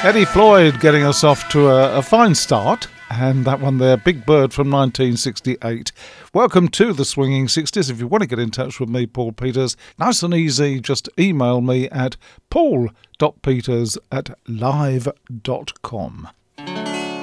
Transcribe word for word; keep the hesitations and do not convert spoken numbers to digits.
Eddie Floyd getting us off to a, a fine start, and that one there, Big Bird from nineteen sixty-eight. Welcome to the Swinging sixties. If you want to get in touch with me, Paul Peters, nice and easy, just email me at paul dot peters at live dot com.